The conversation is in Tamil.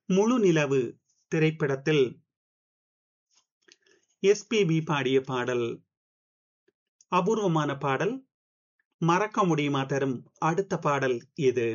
முழு நிலவு திரைப்படத்தில் எஸ்பிபி பாடிய பாடல். அபூர்வமான பாடல். மறக்க முடியுமா தரும் அடுத்த பாடல் இது.